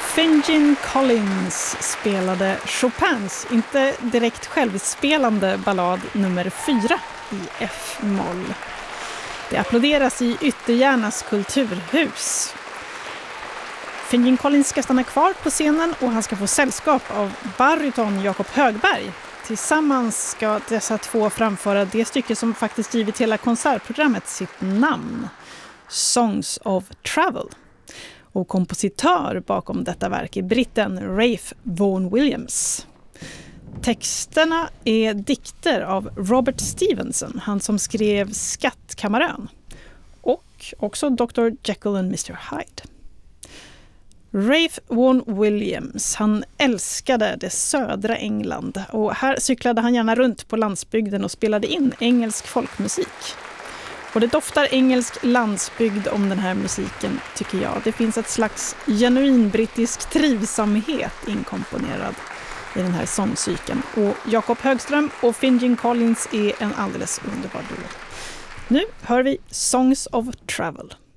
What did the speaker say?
Finjin Collins spelade Chopins, inte direkt självspelande ballad nummer 4 i F-moll. Det applåderas i Ytterjärnas kulturhus. Finjin Collins ska stanna kvar på scenen och han ska få sällskap av baryton Jakob Högberg. Tillsammans ska dessa två framföra det stycke som faktiskt givit hela konsertprogrammet sitt namn, Songs of Travel. Och kompositör bakom detta verk är britten Ralph Vaughan Williams. Texterna är dikter av Robert Stevenson, han som skrev Skattkammarön, och också Dr. Jekyll and Mr. Hyde. Ralph Vaughan Williams, han älskade det södra England och här cyklade han gärna runt på landsbygden och spelade in engelsk folkmusik. Och det doftar engelsk landsbygd om den här musiken, tycker jag. Det finns ett slags genuin brittisk trivsamhet inkomponerad i den här sångcykeln. Och Jakob Högström och Finjin Collins är en alldeles underbar duo. Nu hör vi Songs of Travel.